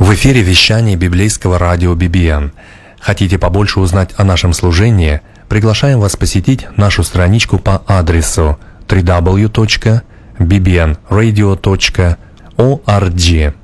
В эфире вещание библейского радио BBN. Хотите побольше узнать о нашем служении? Приглашаем вас посетить нашу страничку по адресу www.bbnradio.org.